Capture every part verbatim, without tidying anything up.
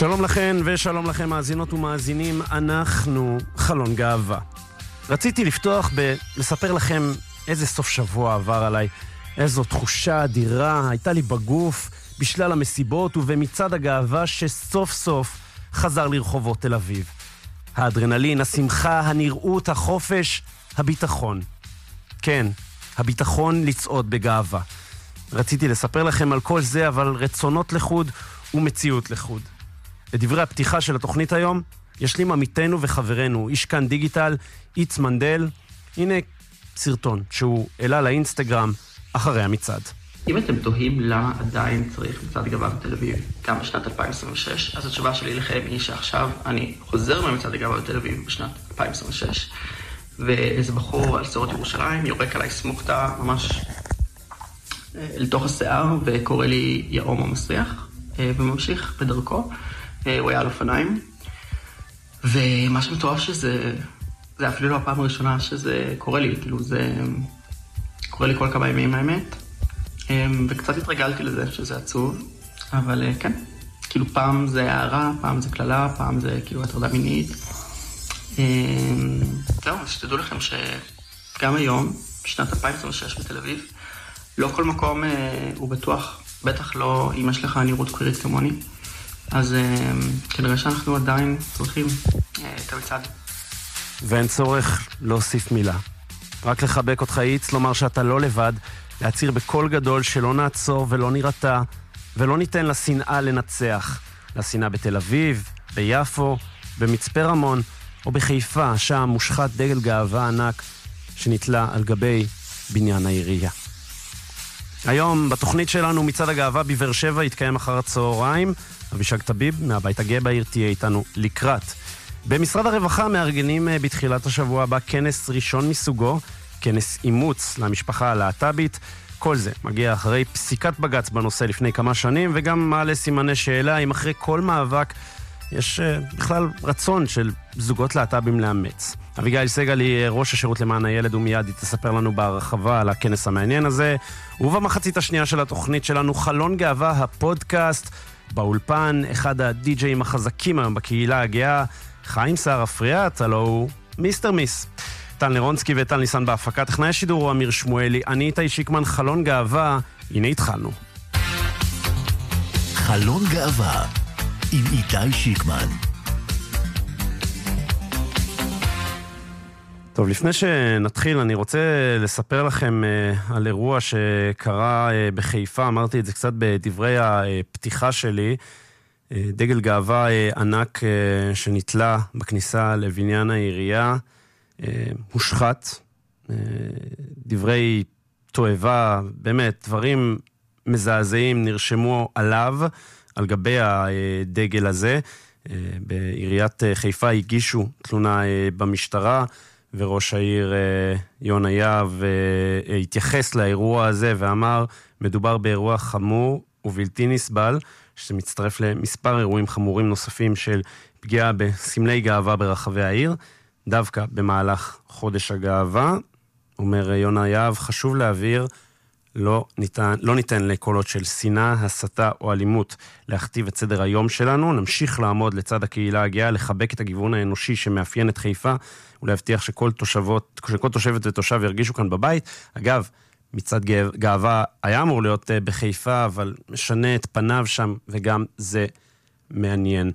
שלום לכן ושלום לכם מאזינות ומאזינים, אנחנו חלון גאווה. רציתי לפתוח בלספר לכם איזה סוף שבוע עבר עליי, איזו תחושה אדירה הייתה לי בגוף בשלל המסיבות ובמצעד הגאווה שסוף סוף חזר לרחובות תל אביב. האדרנלין, השמחה, הנראות, החופש, הביטחון. כן, הביטחון לצעוד בגאווה. רציתי לספר לכם על כל זה, אבל רצונות לחוד ומציאות לחוד. לדברי הפתיחה של התוכנית היום, ישלים עמיתנו וחברנו, איש כאן דיגיטל, איץ מנדל. הנה סרטון שהוא העלה לאינסטגרם אחרי המצעד. אם אתם תוהים למה עדיין צריך מצעד גאווה בתל אביב, גם בשנת אלפיים עשרים ושש, אז התשובה שלי לכם היא שעכשיו אני חוזר ממצעד גאווה בתל אביב בשנת אלפיים עשרים ושש, ואיזה בחור על שדרות ירושלים יורק עליי סמוקתה ממש לתוך השיער, וקורא לי יאום המסריח, וממשיך בדרכו. הוא היה על אופניים, ומה שמטורף שזה, זה אפילו לא הפעם הראשונה שזה קורה לי, כאילו זה קורה לי כל כמה ימים האמת, וקצת התרגלתי לזה שזה עצוב, אבל כן, כאילו פעם זה הערה, פעם זה כללה, פעם זה כאילו הטרדה מינית. זהו, אז שתדעו לכם שגם היום, בשנת אלפיים עשרים ושש בתל אביב, לא כל מקום הוא בטוח, בטח לא אם יש לך נראות קווירית כמוני, אז כנראה שאנחנו עדיין צריכים את המצעד. ואין צורך להוסיף מילה. רק לחבק אותך איץ, לומר שאתה לא לבד, להצהיר בקול גדול שלא נעצור ולא נרתע, ולא ניתן לשנאה לנצח. לשנאה בתל אביב, ביפו, במצפה רמון, או בחיפה, שם מושחת דגל גאווה ענק שנתלה על גבי בניין העירייה. היום בתוכנית שלנו מצעד הגאווה בבאר שבע יתקיים אחר הצהריים. אבישג טביב מהבית הגאה בעיר תהיה איתנו לקראת. במשרד הרווחה מארגנים בתחילת השבוע הבא כנס ראשון מסוגו, כנס אימוץ למשפחה הלהט"בית. כל זה מגיע אחרי פסיקת בג"ץ בנושא לפני כמה שנים, וגם מעלה סימני שאלה אם אחרי כל מאבק יש uh, בכלל רצון של זוגות להט"בים לאמץ. אביגיל סגל היא ראש השירות למען הילד, ומיד היא תספר לנו בהרחבה על הכנס המעניין הזה. ובמחצית השנייה של התוכנית שלנו חלון גאווה הפודקאסט, באולפן אחד הדי-ג'אים החזקים היום בקהילה הגאה, חיים סער אפריאט, הלו הוא מיסטר מיס. טל נרונסקי וטל ניסן בהפקה, טכנאי השידור הוא אמיר שמואלי, אני איתי שיקמן. חלון גאווה, הנה התחלנו. חלון גאווה עם איתי שיקמן. טוב, לפני שנתחיל, אני רוצה לספר לכם uh, על אירוע שקרה uh, בחיפה. אמרתי את זה קצת בדברי הפתיחה שלי. Uh, דגל גאווה uh, ענק uh, שנתלה בכניסה לבניין העירייה, uh, הושחת. Uh, דברי תועבה, באמת, דברים מזעזעים נרשמו עליו, על גבי הדגל הזה. Uh, בעיריית uh, חיפה הגישו תלונה uh, במשטרה, וראש העיר יונה יהב התייחס לאירוע הזה ואמר, מדובר באירוע חמור ובלתי נסבל, שמצטרף למספר אירועים חמורים נוספים של פגיעה בסמלי גאווה ברחבי העיר, דווקא במהלך חודש הגאווה. אומר יונה יהב, חשוב להעביר, לא ניתן, לא ניתן לקולות של שנאה, הסתה או אלימות להכתיב את סדר היום שלנו. נמשיך לעמוד לצד הקהילה הגאה, לחבק את הגיוון האנושי שמאפיין את חיפה, ולהבטיח שכל תושבות, שכל תושבת ותושב ירגישו כאן בבית. אגב, מצעד גאווה היה אמור להיות בחיפה, אבל משנה את פניו שם, וגם זה מעניין.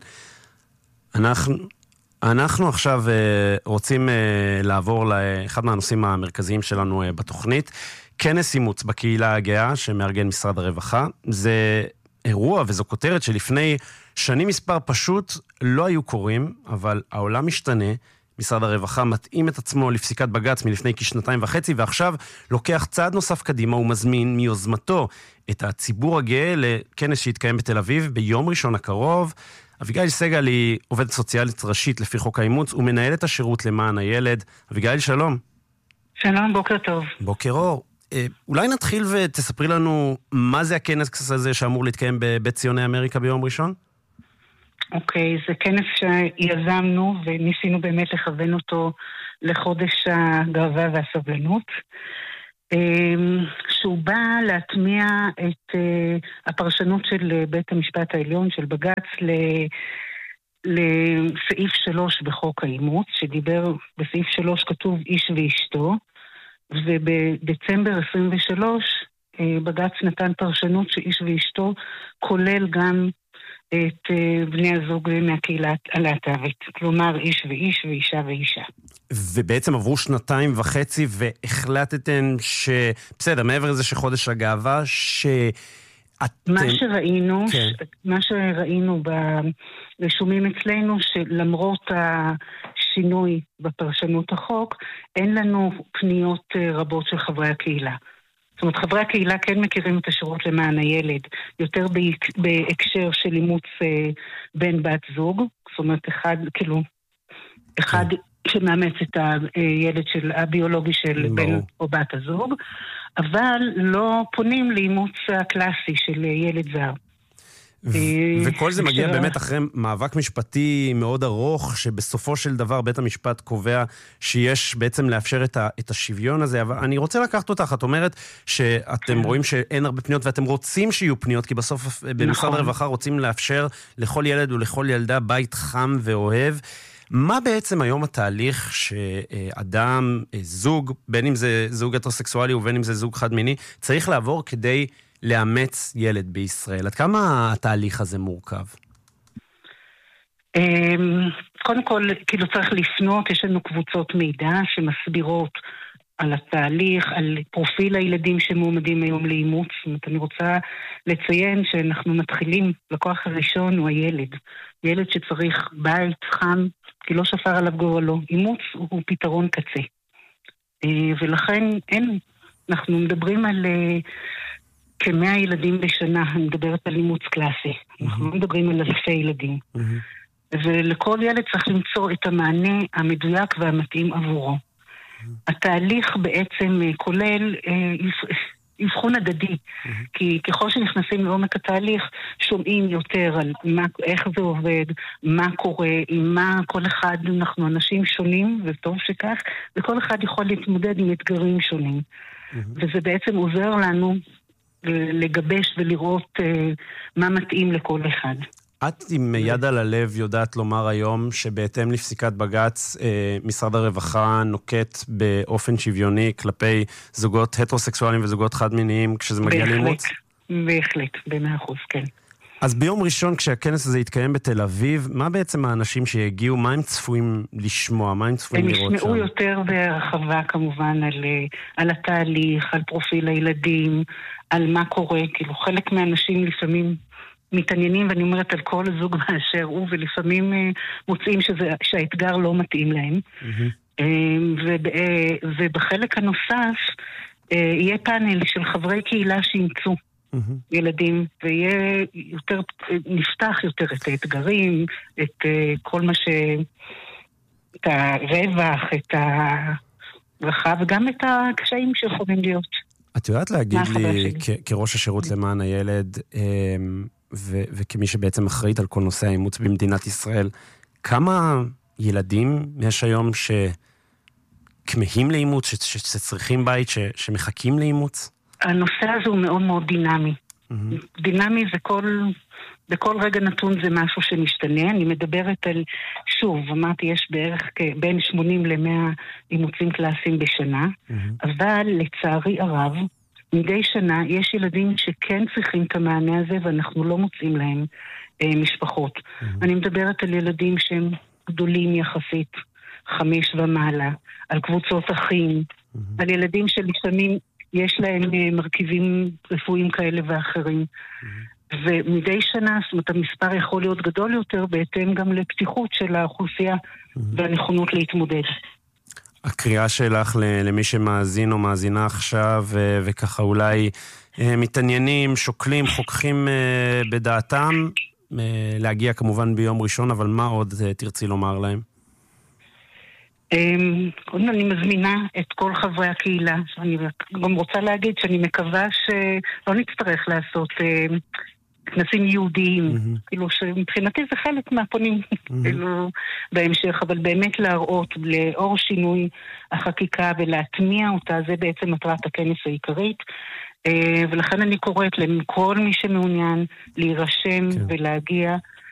אנחנו, אנחנו עכשיו רוצים לעבור לאחד מהנושאים המרכזיים שלנו בתוכנית, כנס אימוץ בקהילה הגאה שמארגן משרד הרווחה. זה אירוע וזו כותרת שלפני שנים מספר פשוט לא היו קוראים, אבל העולם משתנה. משרד הרווחה מתאים את עצמו לפסיקת בג"ץ מלפני כשנתיים וחצי, ועכשיו לוקח צעד נוסף קדימה ומזמין מיוזמתו את הציבור הגאה לכנס שיתקיים בתל אביב ביום ראשון הקרוב. אביגיל סגל היא עובדת סוציאלית ראשית לפי חוק האימוץ ומנהלת השירות למען הילד. אביגיל, שלום. שלום, בוקר טוב. בוקר אור. אולי נתחיל ותספרי לנו מה זה הכנס הזה שאמור להתקיים בבית ציוני אמריקה ביום ראשון? אוקיי, זה כנס שיזמנו וניסינו באמת לכוון אותו לחודש הגאווה והסבלנות. שהוא בא להטמיע את הפרשנות של בית המשפט העליון, של בג"ץ, לסעיף שלוש בחוק האימוץ, שדיבר, בסעיף שלוש כתוב איש ואשתו, ובדצמבר עשרים ושלוש בג"ץ נתן פרשנות שאיש ואשתו כולל גם את בני הזוג מהקהילה הלהט"בית, כלומר איש ואיש ואישה ואישה. ובעצם עברו שנתיים וחצי והחלטתם ש... בסדר, מעבר לזה שחודש הגאווה, ש... מה שראינו, כן. ש... מה שראינו ברשומים אצלנו, שלמרות השינוי בפרשנות החוק, אין לנו פניות רבות של חברי הקהילה. זאת אומרת, חברי הקהילה כן מכירים את השירות למען הילד, יותר בהקשר של אימוץ בן בת זוג, זאת אומרת, אחד, כאילו, אחד שמאמץ את הילד של הביולוגי של בן או בת הזוג, אבל לא פונים לאימוץ הקלאסי של ילד זר. וכל זה מגיע באמת אחרי מאבק משפטי מאוד ארוך, שבסופו של דבר בית המשפט קובע שיש בעצם לאפשר את השוויון הזה, אבל אני רוצה לקחת אותך, את אומרת שאתם רואים שאין הרבה פניות, ואתם רוצים שיהיו פניות, כי בסוף במשרד הרווחה רוצים לאפשר לכל ילד ולכל ילדה בית חם ואוהב. מה בעצם היום התהליך שאדם, זוג, בין אם זה זוג הטרוסקסואלי ובין אם זה זוג חד מיני, צריך לעבור כדי לאמץ ילד בישראל? עד כמה התהליך הזה מורכב? קודם כל, כאילו צריך לפנות, יש לנו קבוצות מידע שמסבירות על התהליך, על פרופיל הילדים שמועמדים היום לאימוץ. זאת אומרת, אני רוצה לציין שאנחנו מתחילים, לקוח הראשון הוא הילד. ילד שצריך בית חם, כי לא שפר עליו גורלו. אימוץ הוא פתרון קצה. ולכן אין, אנחנו מדברים על כמאה ילדים בשנה, אני מדברת על אימוץ קלאסי. אנחנו מדברים על אלפי ילדים. ולכל ילד צריך למצוא את המענה המדויק והמתאים עבורו. התהליך בעצם כולל אבחון הדדי, כי ככל שנכנסים לעומק התהליך, שומעים יותר על מה, איך זה עובד, מה קורה, עם מה כל אחד, אנחנו אנשים שונים, וטוב שכך, וכל אחד יכול להתמודד עם אתגרים שונים. וזה בעצם עוזר לנו לגבש ולראות מה מתאים לכל אחד. את עם יד על הלב יודעת לומר היום שבהתאם לפסיקת בג"ץ, משרד הרווחה נוקט באופן שוויוני כלפי זוגות הטרוסקסואליים וזוגות חד מיניים כשזה מגיע לאימוץ? בהחלט, במאה אחוז, כן. אז ביום ראשון כשהכנס הזה יתקיים בתל אביב, מה בעצם האנשים שיגיעו, מה הם צפויים לשמוע, מה הם צפויים לראות שם? הם ישמעו יותר בהרחבה כמובן על, על התהליך, על פרופיל הילדים, על מה קורה, כאילו חלק מהאנשים לפעמים מתעניינים, ואני אומרת על כל זוג באשר הוא, ולפעמים מוצאים שזה, שהאתגר לא מתאים להם. Mm-hmm. ובחלק הנוסף, יהיה פאנל של חברי קהילה שימצאו mm-hmm. ילדים, ויהיה יותר, נפתח יותר את האתגרים, את כל מה ש... את הרווח, את הרחב, וגם את הקשיים שיכולים להיות. את יודעת להגיד לי, כראש השירות למען הילד, ו- וכמי שבעצם אחראית על כל נושא האימוץ במדינת ישראל, כמה ילדים יש היום שכמהים לאימוץ, ש- ש- שצריכים בית, ש- שמחכים לאימוץ? הנושא הזה הוא מאוד מאוד דינמי. Mm-hmm. דינמי זה כל, בכל רגע נתון זה משהו שמשתנה. אני מדברת על, שוב, אמרתי, יש בערך בין שמונים למאה אימוצים קלאסיים בשנה, mm-hmm. אבל לצערי הרב, מדי שנה יש ילדים שכן צריכים את המענה הזה, ואנחנו לא מוצאים להם אה, משפחות. Mm-hmm. אני מדברת על ילדים שהם גדולים יחסית, חמש ומעלה, על קבוצות אחים, mm-hmm. על ילדים שלפעמים יש להם אה, מרכיבים רפואיים כאלה ואחרים. Mm-hmm. ומדי שנה, זאת אומרת, המספר יכול להיות גדול יותר, בהתאם גם לפתיחות של האוכלוסייה mm-hmm. והנכונות להתמודד. הקריאה שלך למי שמאזין או מאזינה עכשיו, וככה אולי מתעניינים, שוקלים, חוקכים בדעתם, להגיע כמובן ביום ראשון, אבל מה עוד תרצי לומר להם? קודם אני מזמינה את כל חברי הקהילה. אני גם רוצה להגיד שאני מקווה שלא נצטרך לעשות כנסים יהודיים, mm-hmm. כאילו שמבחינתי זה חלק מהפונים, mm-hmm. כאילו בהמשך, אבל באמת להראות לאור שינוי החקיקה ולהטמיע אותה, זה בעצם מטרת הכנס העיקרית, ולכן אני קוראת לכל מי שמעוניין להירשם כן. ולהגיע,